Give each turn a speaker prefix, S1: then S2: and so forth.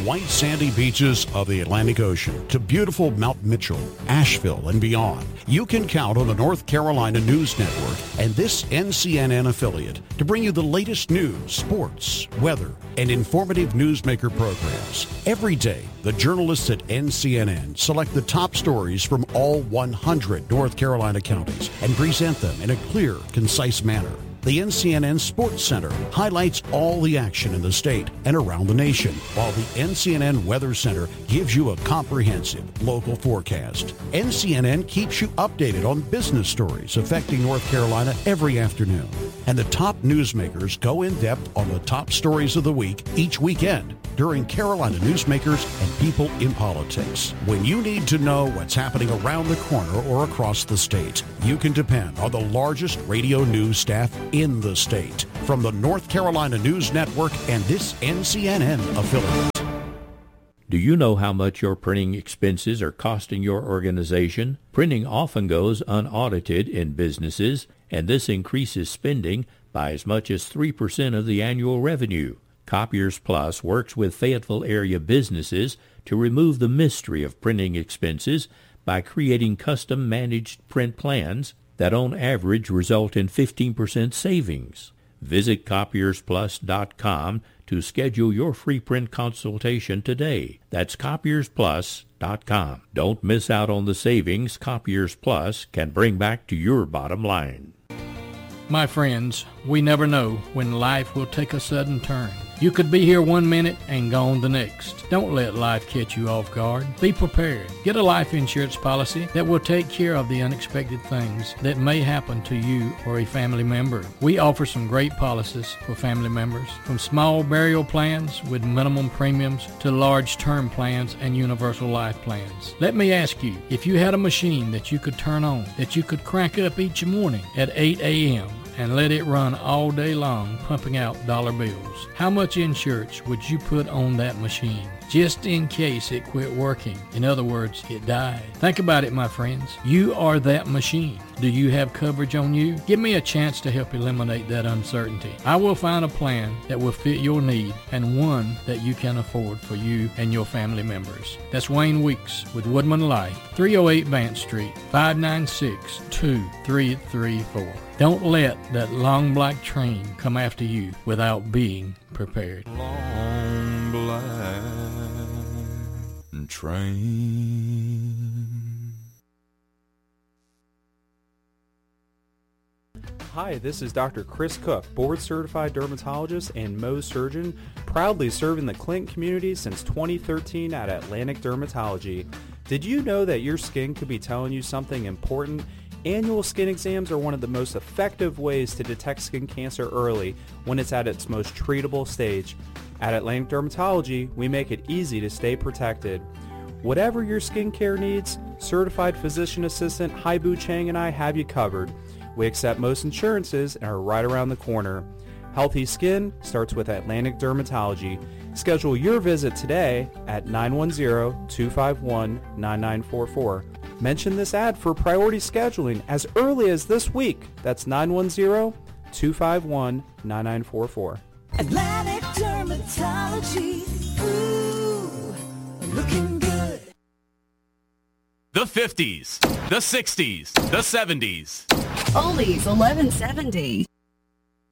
S1: white sandy beaches of the Atlantic Ocean to beautiful Mount Mitchell, Asheville, and beyond, you can count on the North Carolina News Network and this NCNN affiliate to bring you the latest news, sports, weather, and informative newsmaker programs. Every day, the journalists at NCNN select the top stories from all 100 North Carolina counties and present them in a clear, concise manner. The NCNN Sports Center highlights all the action in the state and around the nation, while the NCNN Weather Center gives you a comprehensive local forecast. NCNN keeps you updated on business stories affecting North Carolina every afternoon. And the top newsmakers go in depth on the top stories of the week each weekend during Carolina Newsmakers and People in Politics. When you need to know what's happening around the corner or across the state, you can depend on the largest radio news staff in the state. From the North Carolina News Network and this NCNN affiliate.
S2: Do you know how much your printing expenses are costing your organization? Printing often goes unaudited in businesses, and this increases spending by as much as 3% of the annual revenue. Copiers Plus works with Fayetteville area businesses to remove the mystery of printing expenses by creating custom managed print plans that on average result in 15% savings. Visit copiersplus.com to schedule your free print consultation today. That's copiersplus.com. Don't miss out on the savings Copiers Plus can bring back to your bottom line.
S3: My friends, we never know when life will take a sudden turn. You could be here 1 minute and gone the next. Don't let life catch you off guard. Be prepared. Get a life insurance policy that will take care of the unexpected things that may happen to you or a family member. We offer some great policies for family members, from small burial plans with minimum premiums to large term plans and universal life plans. Let me ask you, if you had a machine that you could turn on, that you could crank up each morning at 8 a.m., and let it run all day long pumping out dollar bills, how much insurance would you put on that machine just in case it quit working? In other words, it died. Think about it, my friends. You are that machine. Do you have coverage on you? Give me a chance to help eliminate that uncertainty. I will find a plan that will fit your need and one that you can afford for you and your family members. That's Wayne Weeks with Woodman Life, 308 Vance Street, 596-2334. Don't let that long black train come after you without being prepared.
S4: Long black train.
S5: Hi, this is Dr. Chris Cook, board-certified dermatologist and Mohs surgeon, proudly serving the Clinton community since 2013 at Atlantic Dermatology. Did you know that your skin could be telling you something important? Annual skin exams are one of the most effective ways to detect skin cancer early when it's at its most treatable stage. At Atlantic Dermatology, we make it easy to stay protected. Whatever your skincare needs, certified physician assistant Haibu Chang and I have you covered. We accept most insurances and are right around the corner. Healthy skin starts with Atlantic Dermatology. Schedule your visit today at 910-251-9944. Mention this ad for priority scheduling as early as this week. That's 910-251-9944.
S6: Atlantic Dermatology. Ooh, looking good.
S7: The 50s, the 60s, the 70s.
S8: Oldies 1170.